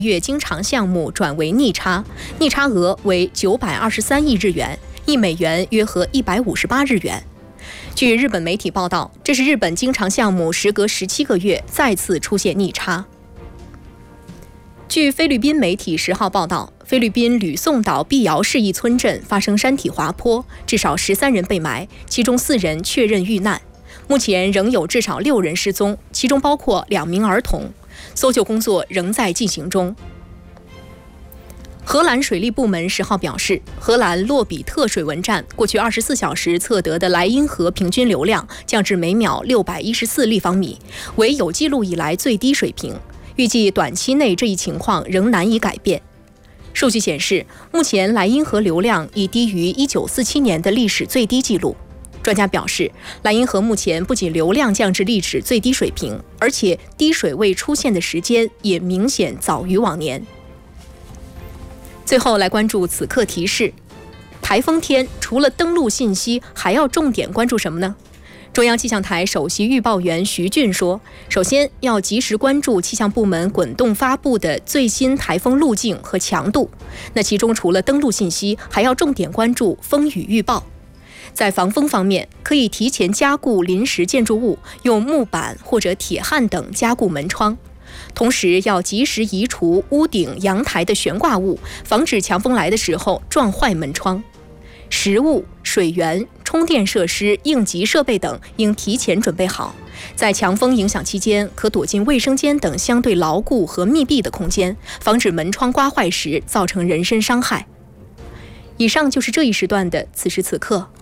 月经常项目转为逆差，逆差额为923亿日元，1美元约合158日元。据日本媒体报道，这是日本经常项目时隔17个月再次出现逆差。据菲律宾媒体10号报道，菲律宾吕宋岛碧瑶市一村镇发生山体滑坡，至少13人被埋，其中4人确认遇难。目前仍有至少6人失踪，其中包括2名儿童。搜救工作仍在进行中。荷兰水利部门10号表示，荷兰洛比特水文站过去24小时测得的莱茵河平均流量降至每秒614立方米，为有记录以来最低水平。预计短期内这一情况仍难以改变。数据显示，目前莱茵河流量已低于1947年的历史最低纪录。专家表示，莱茵河目前不仅流量降至历史最低水平，而且低水位出现的时间也明显早于往年。最后来关注此刻提示：台风天除了登陆信息，还要重点关注什么呢？中央气象台首席预报员徐俊说，首先要及时关注气象部门滚动发布的最新台风路径和强度。那其中除了登陆信息，还要重点关注风雨预报。在防风方面，可以提前加固临时建筑物，用木板或者铁焊等加固门窗。同时要及时移除屋顶、阳台的悬挂物，防止强风来的时候撞坏门窗。食物、水源、充电设施、应急设备等应提前准备好。在强风影响期间，可躲进卫生间等相对牢固和密闭的空间，防止门窗刮坏时造成人身伤害。以上就是这一时段的此时此刻。